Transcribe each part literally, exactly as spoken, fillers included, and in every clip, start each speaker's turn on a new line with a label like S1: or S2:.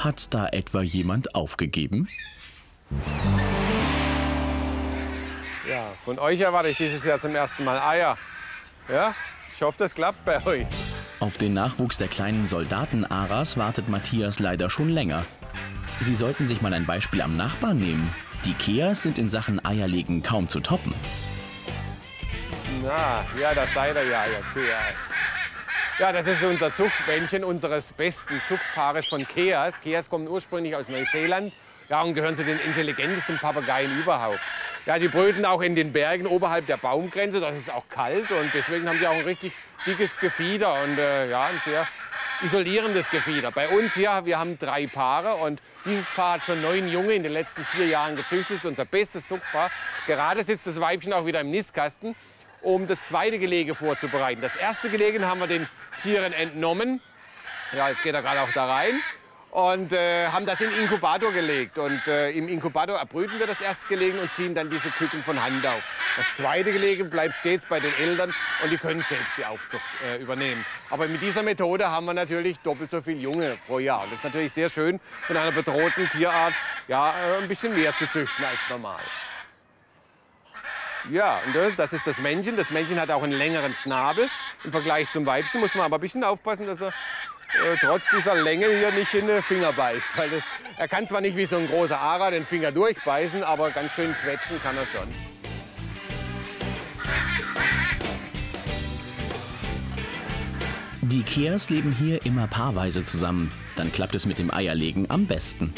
S1: Hat da etwa jemand aufgegeben?
S2: Ja, von euch erwarte ich dieses Jahr zum ersten Mal Eier. Ja, ich hoffe, das klappt bei euch.
S1: Auf den Nachwuchs der kleinen Soldaten-Aras wartet Matthias leider schon länger. Sie sollten sich mal ein Beispiel am Nachbarn nehmen. Die Keas sind in Sachen Eierlegen kaum zu toppen.
S2: Na, ja, das seid ihr ja, ihr Keas. Ja, das ist unser Zuchtmännchen unseres besten Zuchtpaares von Keas. Keas kommen ursprünglich aus Neuseeland, ja, und gehören zu den intelligentesten Papageien überhaupt. Ja, die brüten auch in den Bergen oberhalb der Baumgrenze. Das ist auch kalt und deswegen haben sie auch ein richtig dickes Gefieder und äh, ja, ein sehr isolierendes Gefieder. Bei uns hier, wir haben drei Paare und dieses Paar hat schon neun Junge in den letzten vier Jahren gezüchtet. Das ist unser bestes Zuchtpaar. Gerade sitzt das Weibchen auch wieder im Nistkasten, um das zweite Gelege vorzubereiten. Das erste Gelege haben wir den Tieren entnommen. Ja, jetzt geht er gerade auch da rein. Und äh, haben das in den Inkubator gelegt. Und äh, im Inkubator erbrüten wir das erste Gelege und ziehen dann diese Küken von Hand auf. Das zweite Gelege bleibt stets bei den Eltern und die können selbst die Aufzucht äh, übernehmen. Aber mit dieser Methode haben wir natürlich doppelt so viele Junge pro Jahr. Und das ist natürlich sehr schön, von einer bedrohten Tierart ja, äh, ein bisschen mehr zu züchten als normal. Ja, und das ist das Männchen. Das Männchen hat auch einen längeren Schnabel. Im Vergleich zum Weibchen muss man aber ein bisschen aufpassen, dass er äh, trotz dieser Länge hier nicht in den Finger beißt. Weil das, er kann zwar nicht wie so ein großer Ara den Finger durchbeißen, aber ganz schön quetschen kann er schon.
S1: Die Keas leben hier immer paarweise zusammen. Dann klappt es mit dem Eierlegen am besten.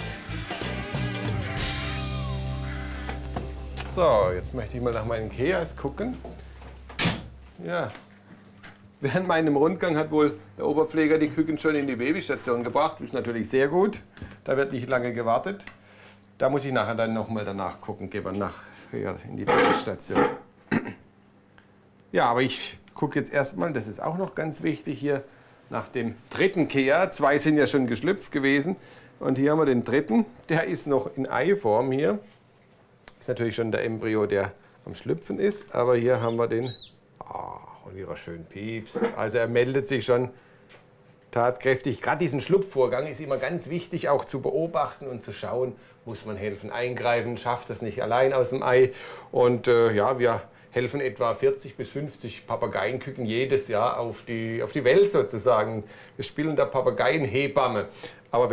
S2: So, jetzt möchte ich mal nach meinen Keas gucken. Ja, während meinem Rundgang hat wohl der Oberpfleger die Küken schon in die Babystation gebracht. Das ist natürlich sehr gut. Da wird nicht lange gewartet. Da muss ich nachher dann noch mal danach gucken, gehen wir nach ja, in die Babystation. Ja, aber ich gucke jetzt erstmal, das ist auch noch ganz wichtig hier, nach dem dritten Kea. Zwei sind ja schon geschlüpft gewesen. Und hier haben wir den dritten, der ist noch in Eiform hier. Ist natürlich schon der Embryo, der am Schlüpfen ist, aber hier haben wir den, oh, und wie er schön piepst. Also er meldet sich schon tatkräftig. Gerade diesen Schlupfvorgang ist immer ganz wichtig, auch zu beobachten und zu schauen, muss man helfen, eingreifen, schafft das nicht allein aus dem Ei. Und äh, ja, wir helfen etwa vierzig bis fünfzig Papageienküken jedes Jahr auf die, auf die Welt sozusagen. Wir spielen da Papageienhebamme. Aber